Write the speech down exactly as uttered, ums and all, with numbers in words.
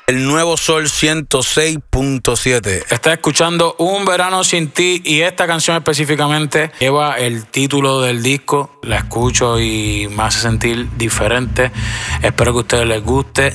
El Nuevo Sol ciento seis punto siete. Estás escuchando Un Verano Sin Ti y esta canción específicamente lleva el título del disco. La escucho y me hace sentir diferente. Espero que a ustedes les guste.